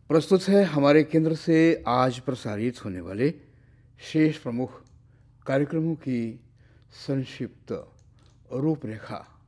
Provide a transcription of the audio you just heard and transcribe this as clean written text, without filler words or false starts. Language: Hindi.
प्रस्तुत है हमारे केंद्र से आज प्रसारित होने वाले शेष प्रमुख कार्यक्रमों की संक्षिप्त रूपरेखा।